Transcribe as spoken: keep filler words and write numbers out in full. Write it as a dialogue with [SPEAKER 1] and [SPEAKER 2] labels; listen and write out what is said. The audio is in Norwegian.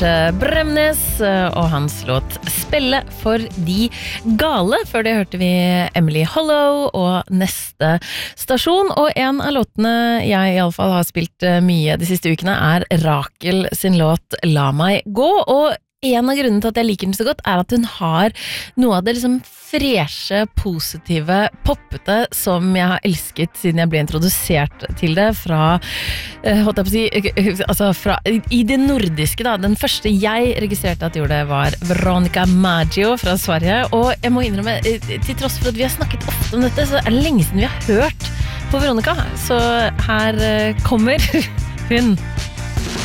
[SPEAKER 1] Bremnes og hans låt Spille for de gale. Før det hørte vi Emily Hollow og Neste stasjon. Og en av låtene jeg i alle fall har spilt mye de siste ukene er Rakel sin låt La meg gå. Og en av grunnene til at jeg liker den så godt er at hun har noe av det liksom freshe, positive, poppete som jeg har elsket siden jeg ble introdusert til det fra, uh, holdt jeg på å si, altså fra, i det nordiske da. Den første jeg registrerte at gjorde det var Veronica Maggio fra Sverige, og jeg må innrømme, til tross for at vi har snakket ofte om dette, så er det lenge siden vi har hørt på Veronica, så her uh, kommer hun.